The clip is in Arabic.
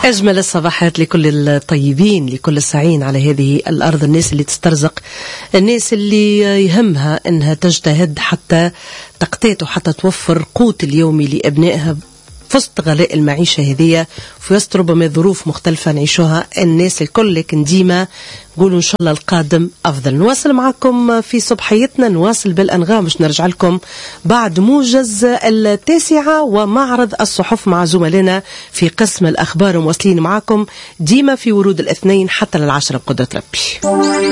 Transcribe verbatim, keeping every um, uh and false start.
أجمل الصباحات لكل الطيبين، لكل السعين على هذه الأرض، الناس اللي تسترزق، الناس اللي يهمها أنها تجتهد حتى تقتات وحتى توفر قوت اليومي لأبنائها في وسط غلاء المعيشة هذه، في وسط ربما ظروف مختلفة نعيشوها الناس الكل. لكن ديما نقولوا إن شاء الله القادم أفضل. نواصل معكم في صبحيتنا، نواصل بالأنغام باش نرجع لكم بعد موجز التاسعة ومعرض الصحف مع زملائنا في قسم الأخبار، ومواصلين معكم ديما في ورود الاثنين حتى للعشرة بقدرة ربي.